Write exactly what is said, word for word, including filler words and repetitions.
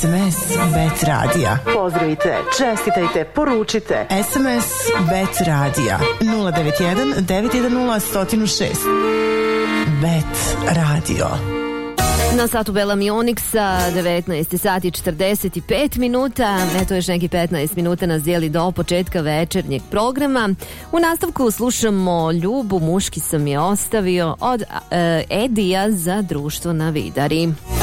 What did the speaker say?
S M S Bet Radija. Pozdravite, čestitajte, poručite. S M S Bet Radija nula devet jedan devet jedan nula jedan zero šest. Bet Radio. Na satu Bela Mioniksa, devetnaest sati četrdeset pet minuta, eto još neki petnaest minuta nas dijeli do početka večernjeg programa. U nastavku slušamo Ljubu, muški sam je ostavio od uh, Edija za društvo na Vidari.